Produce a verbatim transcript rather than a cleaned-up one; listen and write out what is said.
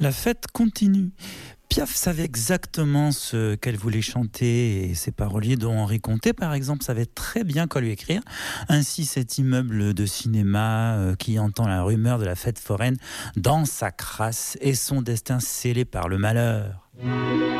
La fête continue. Piaf savait exactement ce qu'elle voulait chanter et ses paroliers, dont Henri Conté, par exemple, savait très bien quoi lui écrire. Ainsi, cet immeuble de cinéma euh, qui entend la rumeur de la fête foraine dans sa crasse et son destin scellé par le malheur.